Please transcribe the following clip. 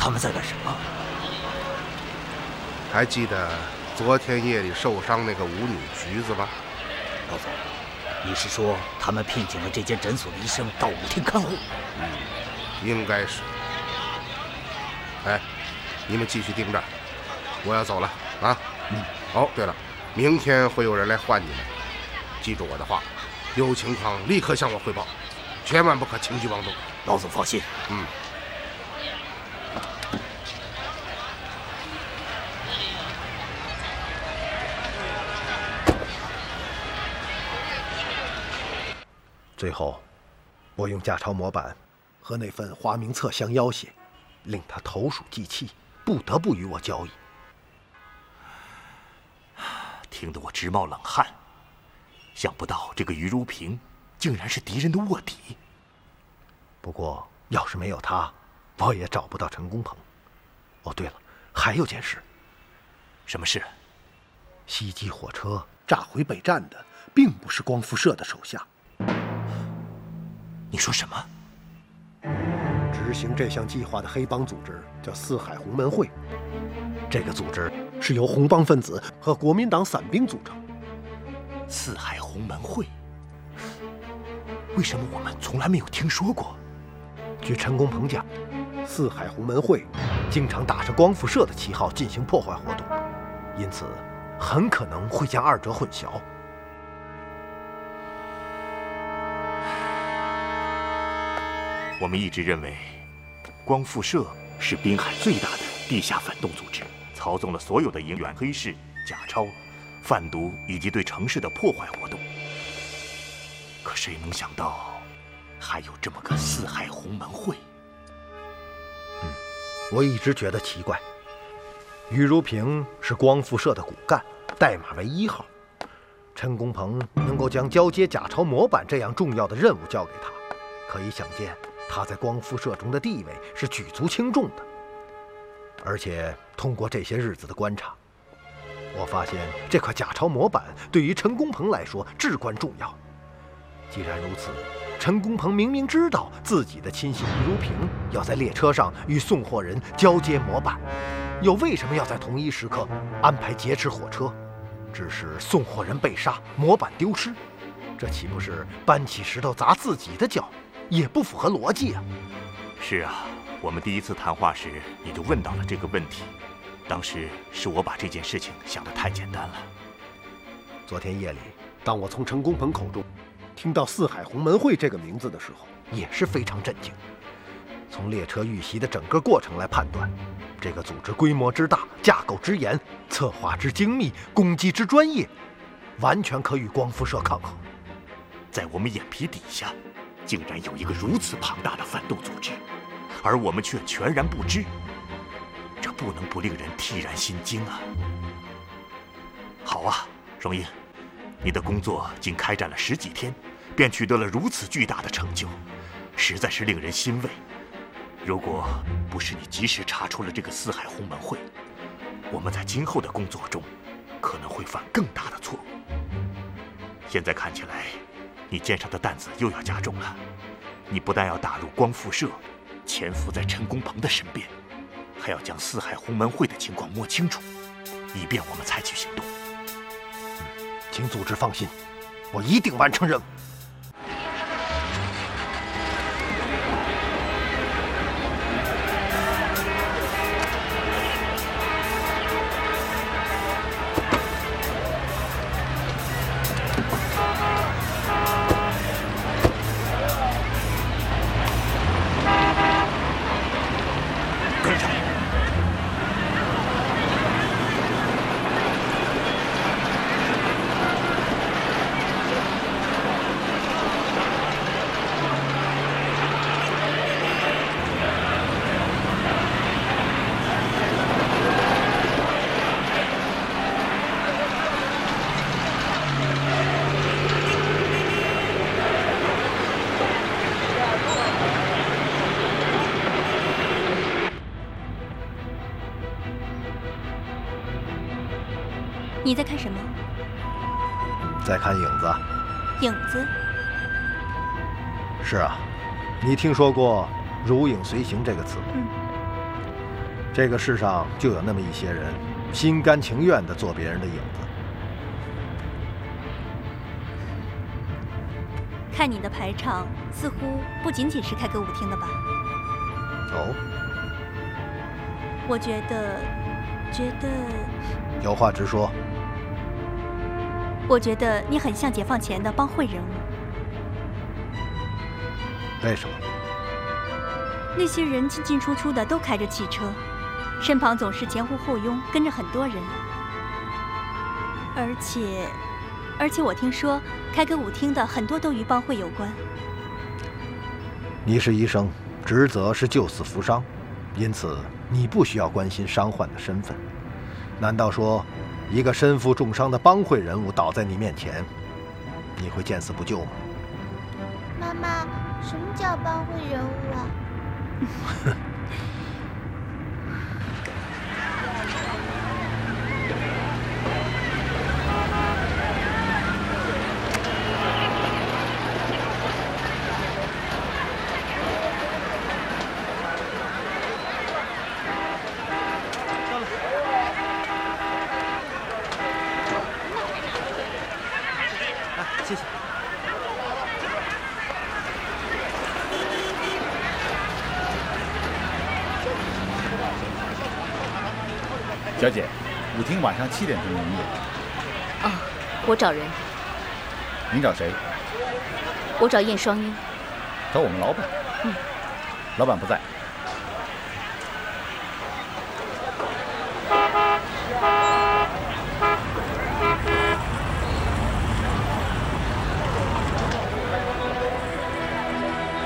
他们在干什么？ 还记得昨天夜里受伤那个舞女橘子吗？ 老总，你是说他们聘请了这间诊所的医生到舞厅看护？ 应该是。哎，你们继续盯着，我要走了啊。哦，对了，明天会有人来换你们，记住我的话，有情况立刻向我汇报，千万不可轻举妄动。 老总放心。 最后，我用假钞模板和那份花名册相要挟，令他投鼠忌器，不得不与我交易。 听得我直冒冷汗。想不到这个于如萍竟然是敌人的卧底。 不过，要是没有他，我也找不到陈公鹏。哦，对了，还有件事。 什么事？ 袭击火车、炸毁北站的，并不是光复社的手下。 你说什么？ 执行这项计划的黑帮组织叫四海洪门会。这个组织是由红帮分子和国民党散兵组成。 四海洪门会？为什么我们从来没有听说过？ 据陈公鹏讲，四海洪门会经常打着光复社的旗号进行破坏活动，因此很可能会将二者混淆。 我们一直认为，光复社是滨海最大的地下反动组织，操纵了所有的银元、黑市、假钞、贩毒以及对城市的破坏活动。可谁能想到，还有这么个四海洪门会？ 我一直觉得奇怪。于如萍是光复社的骨干，代码为1号。陈公鹏能够将交接假钞模板这样重要的任务交给他，可以想见他在光复社中的地位是举足轻重的。而且通过这些日子的观察，我发现这块假钞模板对于陈公鹏来说至关重要。既然如此，陈公鹏明明知道自己的亲信于如萍要在列车上与送货人交接模板，又为什么要在同一时刻安排劫持火车，致使送货人被杀，模板丢失？这岂不是搬起石头砸自己的脚，也不符合逻辑啊！ 是啊，我们第一次谈话时你就问到了这个问题，当时是我把这件事情想得太简单了。 昨天夜里，当我从陈公鹏口中听到四海洪门会这个名字的时候，也是非常震惊。从列车遇袭的整个过程来判断，这个组织规模之大，架构之严，策划之精密，攻击之专业，完全可与光复社抗衡。 在我们眼皮底下，竟然有一个如此庞大的反动组织，而我们却全然不知，这不能不令人惕然心惊啊！好啊，荣英，你的工作仅开展了10几天，便取得了如此巨大的成就，实在是令人欣慰。如果不是你及时查出了这个四海洪门会，我们在今后的工作中可能会犯更大的错误。现在看起来，你肩上的担子又要加重了。你不但要打入光复社，潜伏在陈公鹏的身边，还要将四海洪门会的情况摸清楚，以便我们采取行动。 请组织放心，我一定完成任务。 你在看什么？ 在看影子。 影子？ 是啊，你听说过“如影随形”这个词吗？ 这个世上就有那么一些人，心甘情愿地做别人的影子。 看你的排场，似乎不仅仅是开歌舞厅的吧？ 哦， 我觉得， 有话直说。 我觉得你很像解放前的帮会人物。 为什么？ 那些人进进出出的都开着汽车，身旁总是前呼后拥，跟着很多人。而且我听说开歌舞厅的很多都与帮会有关。 你是医生，职责是救死扶伤，因此你不需要关心伤患的身份。难道说，一个身负重伤的帮会人物倒在你面前，你会见死不救吗？ 妈妈，什么叫帮会人物啊？ 谢谢。 小姐，舞厅晚上7点钟营业。 啊，我找人。 您找谁？ 我找燕双英。 找我们老板。 嗯。 老板不在，